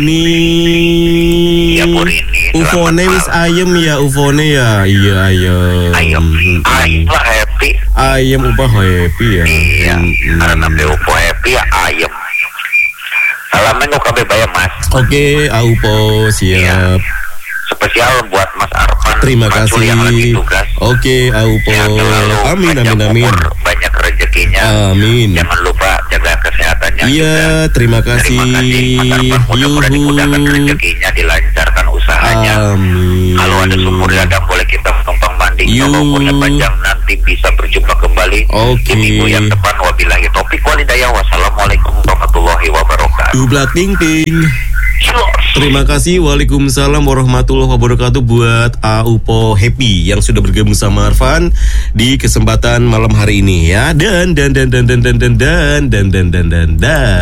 Ya Burini. Ufone wis ayem ya, ufone ya. Iya ayem. Ayem lah happy. Ayem upah happy ya. Iya. Karena upo happy ya ayem. Salaman kabeh bayar Mas. Oke, Aupo siap. Spesial buat Mas Arfan. Terima kasih. Yang lagi tugas. Oke, Aupo. Amin. Banyak rezekinya. Amin. Jangan lupa jaga kesehatannya. Iya, terima kasih. Mudah-mudahan dimudahkan rezekinya, dilancarkan usahanya. Amin. Kalau ada sumur ladang boleh kita tumpang mandi. Kalau umurnya panjang nanti bisa berjumpa kembali. Oke. Di minggu yang depan. Wabillahi taufiq wal hidayah. Wassalamualaikum warahmatullahi wabarakatuh. Dublak ting ting. Terima kasih. Waalaikumsalam warahmatullahi wabarakatuh buat Aupo Happy yang sudah bergabung sama Arfan di kesempatan malam hari ini ya. Dan